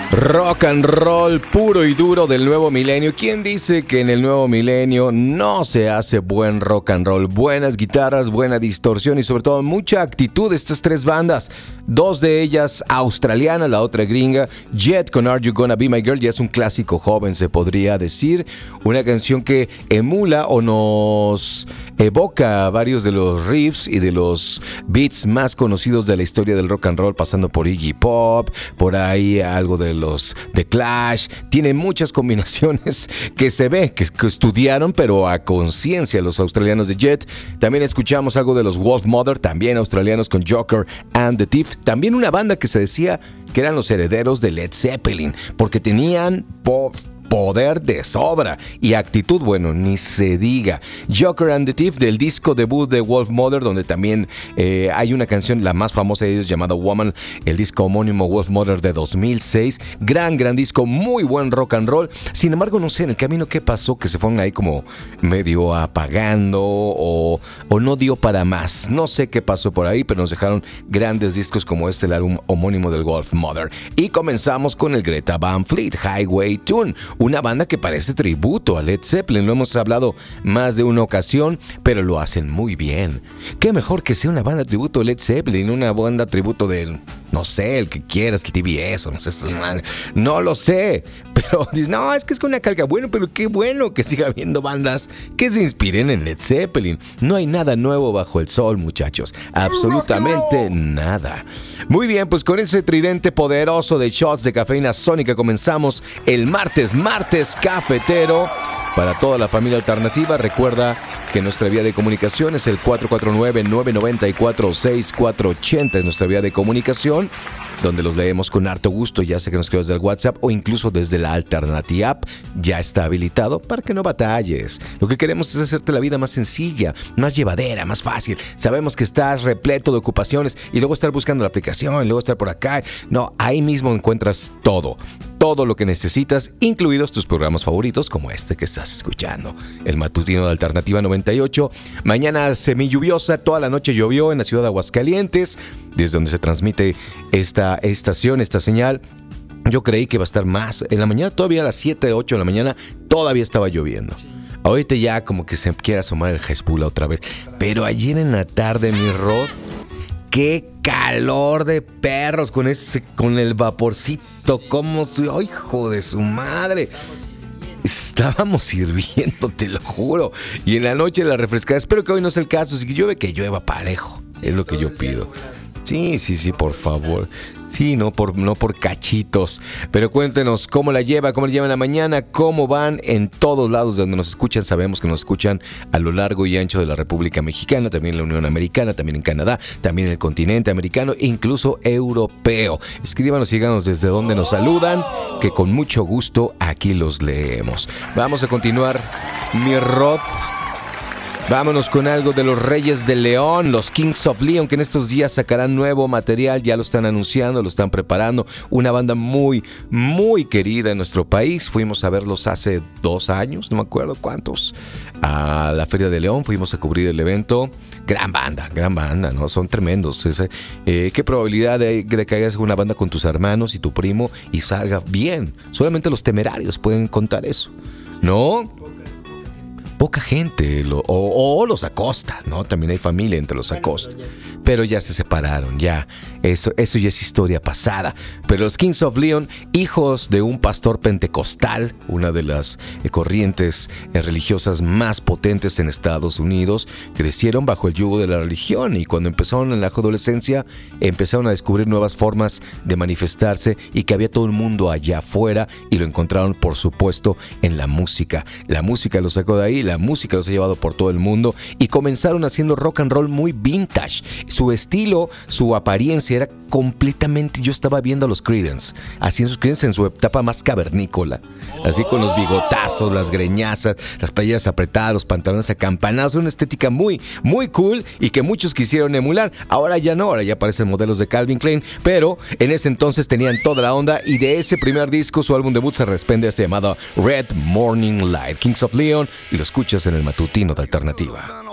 Rock and roll puro y duro del nuevo milenio. ¿Quién dice que en el nuevo milenio no se hace buen rock and roll? Buenas guitarras, buena distorsión y sobre todo mucha actitud de estas tres bandas. Dos de ellas australianas, la otra gringa. Jet con Are You Gonna Be My Girl ya es un clásico joven, se podría decir. Una canción que emula o nos evoca varios de los riffs y de los beats más conocidos de la historia del rock and roll, pasando por Iggy Pop, por ahí algo de los The Clash. Tiene muchas combinaciones que se ve que estudiaron, pero a conciencia, los australianos de Jet. También escuchamos algo de los Wolf Mother, también australianos, con Joker and the Thief. También una banda que se decía que eran los herederos de Led Zeppelin, porque tenían poder de sobra y actitud, bueno, ni se diga. Joker and the Thief, del disco debut de Wolf Mother, donde también hay una canción, la más famosa de ellos, llamada Woman, el disco homónimo Wolf Mother de 2006. Gran disco, muy buen rock and roll. Sin embargo, no sé, en el camino qué pasó, que se fueron ahí como medio apagando o no dio para más. No sé qué pasó por ahí, pero nos dejaron grandes discos como el álbum homónimo del Wolf Mother. Y comenzamos con el Greta Van Fleet, Highway Tune. Una banda que parece tributo a Led Zeppelin, lo hemos hablado más de una ocasión, pero lo hacen muy bien. Qué mejor que sea una banda tributo a Led Zeppelin, una banda tributo del, no sé, el que quieras, el TBS o no sé, no lo sé. Pero dices, no, es que es una calca. Bueno, pero qué bueno que siga habiendo bandas que se inspiren en Led Zeppelin. No hay nada nuevo bajo el sol, muchachos. Absolutamente nada. Muy bien, pues con ese tridente poderoso de shots de cafeína sónica comenzamos el martes cafetero para toda la familia alternativa. Recuerda que nuestra vía de comunicación es el 449-994-6480. Es nuestra vía de comunicación, donde los leemos con harto gusto, ya sea que nos escribas del WhatsApp o incluso desde la Alternativa App. Ya está habilitado para que no batalles. Lo que queremos es hacerte la vida más sencilla, más llevadera, más fácil. Sabemos que estás repleto de ocupaciones y luego estar buscando la aplicación y luego estar por acá. No, ahí mismo encuentras todo lo que necesitas, incluidos tus programas favoritos como este que estás escuchando, el matutino de Alternativa 98. Mañana semi-lluviosa, toda la noche llovió en la ciudad de Aguascalientes, desde donde se transmite esta estación, esta señal. Yo creí que iba a estar más. En la mañana, todavía a las 7, 8 de la mañana, todavía estaba lloviendo. Ahorita ya como que se quiere asomar el Hezbollah otra vez. Pero ayer en la tarde, mi Rod, qué calor de perros con el vaporcito. ¡Ay, hijo de su madre! Estábamos hirviendo, te lo juro. Y en la noche la refrescada. Espero que hoy no sea el caso. Si llueve, que llueva parejo. Es lo que yo pido. Sí, por favor. Sí, no por cachitos. Pero cuéntenos cómo la lleva en la mañana, cómo van en todos lados donde nos escuchan. Sabemos que nos escuchan a lo largo y ancho de la República Mexicana, también en la Unión Americana, también en Canadá, también en el continente americano, incluso europeo. Escríbanos y díganos desde dónde nos saludan, que con mucho gusto aquí los leemos. Vamos a continuar, mi Rod. Vámonos con algo de los Reyes de León, los Kings of Leon, que en estos días sacarán nuevo material. Ya lo están anunciando, lo están preparando. Una banda muy, muy querida en nuestro país. Fuimos a verlos hace 2 años, no me acuerdo cuántos, a la Feria de León. Fuimos a cubrir el evento. Gran banda, ¿no? Son tremendos. ¿Qué probabilidad de que hagas una banda con tus hermanos y tu primo y salga bien? Solamente los Temerarios pueden contar eso, ¿no? Poca gente, o los Acosta, ¿no? También hay familia entre los Acosta. Pero ya se separaron, ya. Eso ya es historia pasada. Pero los Kings of Leon, hijos de un pastor pentecostal, una de las corrientes religiosas más potentes en Estados Unidos, crecieron bajo el yugo de la religión y cuando empezaron en la adolescencia, empezaron a descubrir nuevas formas de manifestarse y que había todo el mundo allá afuera y lo encontraron, por supuesto, en la música. La música los sacó de ahí, la música los ha llevado por todo el mundo y comenzaron haciendo rock and roll muy vintage. Su estilo, su apariencia era completamente... Yo estaba viendo a los Creedence, haciendo sus Creedence en su etapa más cavernícola, así con los bigotazos, las greñazas, las playeras apretadas, los pantalones acampanados, una estética muy, muy cool y que muchos quisieron emular. Ahora ya no, ahora ya parecen modelos de Calvin Klein, pero en ese entonces tenían toda la onda y de ese primer disco, su álbum debut se desprende este llamado Red Morning Light, Kings of Leon, y lo escuchas en el matutino de Alternativa.